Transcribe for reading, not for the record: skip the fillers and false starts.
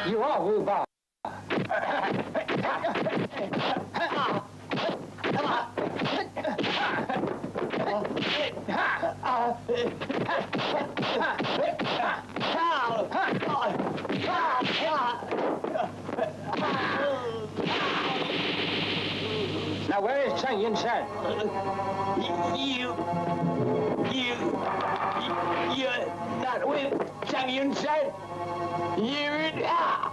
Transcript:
You are Wu Ba. Now, where is Chang Yun-shan? You're not with Chang Yun-shan.